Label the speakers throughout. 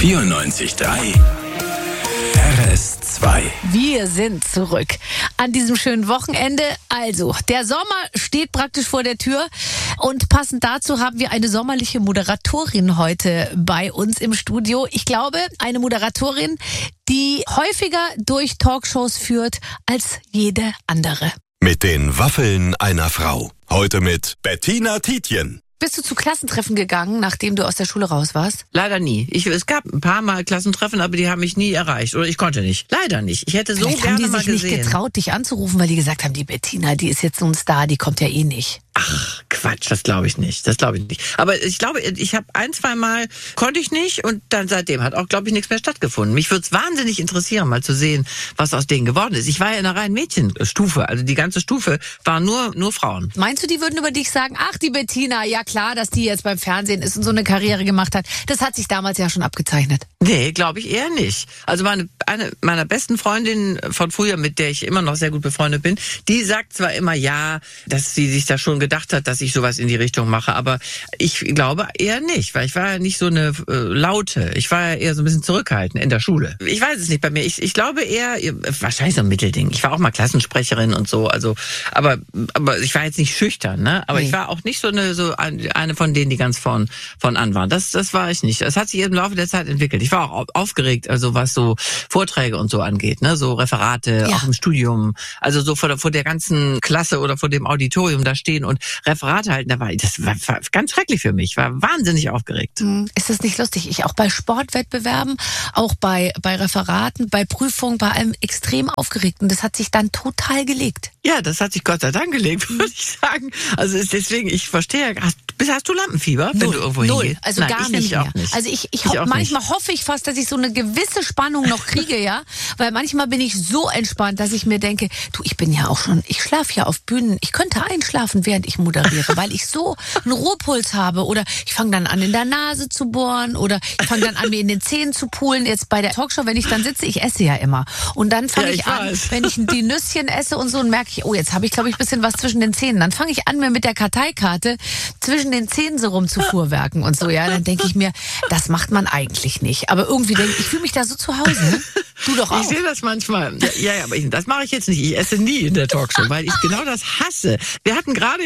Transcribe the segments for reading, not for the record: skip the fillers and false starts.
Speaker 1: 94.3 RS2.
Speaker 2: Wir sind zurück an diesem schönen Wochenende. Also, der Sommer steht praktisch vor der Tür und passend dazu haben wir eine sommerliche Moderatorin heute bei uns im Studio. Ich glaube, eine Moderatorin, die häufiger durch Talkshows führt als jede andere.
Speaker 1: Mit den Waffeln einer Frau. Heute mit Bettina Tietjen.
Speaker 2: Bist du zu Klassentreffen gegangen, nachdem du aus der Schule raus warst?
Speaker 3: Leider nie. Es gab ein paar Mal Klassentreffen, aber die haben mich nie erreicht. Oder ich konnte nicht. Leider nicht. Ich hätte so
Speaker 2: Vielleicht
Speaker 3: gerne
Speaker 2: haben die
Speaker 3: mal
Speaker 2: sich
Speaker 3: gesehen.
Speaker 2: nicht getraut, dich anzurufen, weil die gesagt haben, die Bettina, die ist jetzt so ein Star, die kommt ja eh nicht.
Speaker 3: Ach, Quatsch, das glaube ich nicht. Aber ich glaube, ich habe ein, zwei Mal konnte ich nicht und dann seitdem hat auch, glaube ich, nichts mehr stattgefunden. Mich würde es wahnsinnig interessieren, mal zu sehen, was aus denen geworden ist. Ich war ja in einer reinen Mädchenstufe, also die ganze Stufe waren nur Frauen.
Speaker 2: Meinst du, die würden über dich sagen, ach, die Bettina, ja klar, dass die jetzt beim Fernsehen ist und so eine Karriere gemacht hat. Das hat sich damals ja schon abgezeichnet.
Speaker 3: Nee, glaube ich eher nicht. Also eine meiner besten Freundinnen von früher, mit der ich immer noch sehr gut befreundet bin, die sagt zwar immer ja, dass sie sich da schon gedacht hat, dass ich sowas in die Richtung mache, aber ich glaube eher nicht, weil ich war ja nicht so eine Laute. Ich war ja eher so ein bisschen zurückhaltend in der Schule. Ich weiß es nicht bei mir. Ich glaube eher, wahrscheinlich so ein Mittelding. Ich war auch mal Klassensprecherin und so, also, aber ich war jetzt nicht schüchtern, ne? Aber ich war auch nicht so eine von denen, die ganz von an waren. Das war ich nicht. Es hat sich im Laufe der Zeit entwickelt. Ich war auch aufgeregt, also was so Vorträge und so angeht, ne? So Referate, auch im Studium, also so vor der ganzen Klasse oder vor dem Auditorium da stehen und Referate halten, das war ganz schrecklich für mich. Ich war wahnsinnig aufgeregt.
Speaker 2: Ist das nicht lustig? Ich auch bei Sportwettbewerben, auch bei Referaten, bei Prüfungen, bei allem extrem aufgeregt. Und das hat sich dann total gelegt.
Speaker 3: Ja, das hat sich Gott sei Dank gelegt, würde ich sagen. Also deswegen, ich verstehe, hast du Lampenfieber, wenn du irgendwo hingehst?
Speaker 2: Also gar nicht mehr. Also ich manchmal hoffe ich fast, dass ich so eine gewisse Spannung noch kriege, ja, weil manchmal bin ich so entspannt, dass ich mir denke, du, ich schlafe ja auf Bühnen, ich könnte einschlafen, während ich moderiere, weil ich so einen Ruhepuls habe oder ich fange dann an, in der Nase zu bohren oder ich fange dann an, mir in den Zähnen zu poolen. Jetzt bei der Talkshow, wenn ich dann sitze, ich esse ja immer und dann fange ich an, wenn ich die Nüsschen esse und so und merke ich, oh, jetzt habe ich, glaube ich, ein bisschen was zwischen den Zähnen. Dann fange ich an, mir mit der Karteikarte zwischen den Zähnen so rumzufuhrwerken und so, ja. Dann denke ich mir, das macht man eigentlich nicht. Aber irgendwie denke ich, fühle mich da so zu Hause. Du doch auch.
Speaker 3: Ich sehe das manchmal. Ja, aber das mache ich jetzt nicht. Ich esse nie in der Talkshow, weil ich genau das hasse. Wir hatten gerade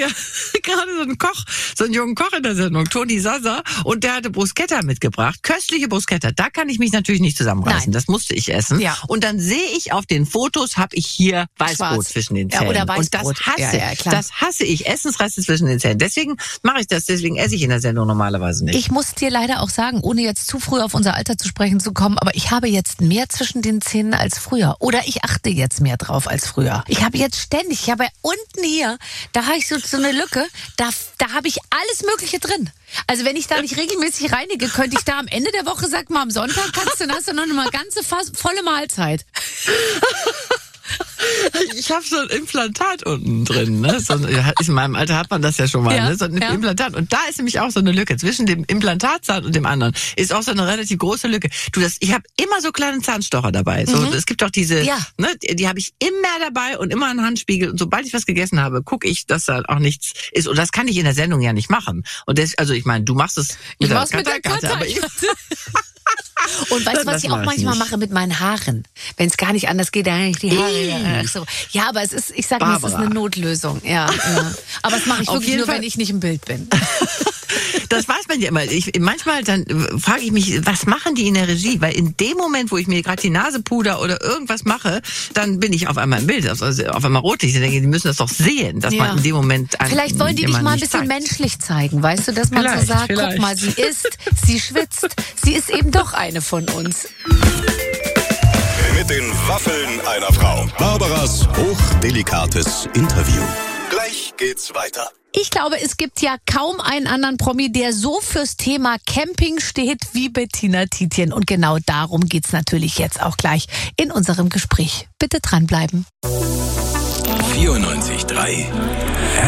Speaker 3: so einen jungen Koch in der Sendung, Toni Sasa, und der hatte Bruschetta mitgebracht. Köstliche Bruschetta. Da kann ich mich natürlich nicht zusammenreißen. Nein. Das musste ich essen. Ja. Und dann sehe ich auf den Fotos, habe ich hier Weißbrot zwischen den Zähnen. Ja, oder Weißbrot. Und das hasse ich. Essensreste zwischen den Zähnen. Deswegen mache ich das. Deswegen esse ich in der Sendung normalerweise nicht.
Speaker 2: Ich muss dir leider auch sagen, ohne jetzt zu früh auf unser Alter zu sprechen zu kommen, aber ich habe jetzt mehr zwischen den Zähnen als früher. Oder ich achte jetzt mehr drauf als früher. Ich habe unten hier, da habe ich so eine Lücke, da habe ich alles Mögliche drin. Also wenn ich da nicht regelmäßig reinige, könnte ich da am Ende der Woche, sag mal, am Sonntag dann hast du noch eine ganze volle Mahlzeit.
Speaker 3: Ich habe so ein Implantat unten drin. Ne? In meinem Alter hat man das ja schon mal. Ne? So ein Implantat. Und da ist nämlich auch so eine Lücke. Zwischen dem Implantatzahn und dem anderen ist auch so eine relativ große Lücke. Ich habe immer so kleine Zahnstocher dabei. So, es gibt auch diese, ne, die habe ich immer dabei und immer einen Handspiegel. Und sobald ich was gegessen habe, gucke ich, dass da auch nichts ist. Und das kann ich in der Sendung ja nicht machen. Und also ich meine, du machst es mit der Karteikarte.
Speaker 2: Und weißt du, was ich auch manchmal mache mit meinen Haaren? Wenn es gar nicht anders geht, dann ich die Haare. So. Ja, aber es ist eine Notlösung. Ja. Aber das mache ich wirklich nur, wenn ich nicht im Bild bin.
Speaker 3: Das weiß man ja immer. Manchmal dann frage ich mich, was machen die in der Regie? Weil in dem Moment, wo ich mir gerade die Nase puder oder irgendwas mache, dann bin ich auf einmal im Bild, also auf einmal rotlich. Ich denke, die müssen das doch sehen, dass man in dem Moment
Speaker 2: vielleicht wollen die dich mal ein bisschen menschlich zeigen, weißt du, dass man so sagt, guck mal, sie isst, sie schwitzt, sie ist eben doch eine von uns.
Speaker 1: Mit den Waffeln einer Frau. Barbaras hochdelikates Interview. Gleich geht's weiter.
Speaker 2: Ich glaube, es gibt ja kaum einen anderen Promi, der so fürs Thema Camping steht wie Bettina Tietjen. Und genau darum geht's natürlich jetzt auch gleich in unserem Gespräch. Bitte dranbleiben.
Speaker 1: 94.3